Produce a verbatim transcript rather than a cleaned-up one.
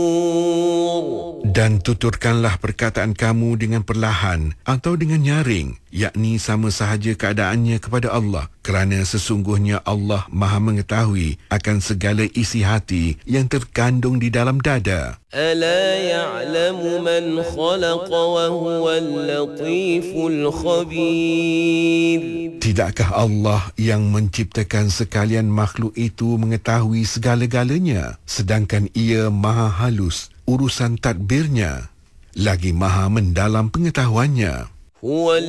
Dan tuturkanlah perkataan kamu dengan perlahan atau dengan nyaring, yakni sama sahaja keadaannya kepada Allah, kerana sesungguhnya Allah Maha mengetahui akan segala isi hati yang terkandung di dalam dada. ألا يعلم من خلق وهو اللطيف الخبير. Tidakkah Allah yang menciptakan sekalian makhluk itu mengetahui segala-galanya, sedangkan ia maha halus urusan tadbirnya, lagi maha mendalam pengetahuannya. هو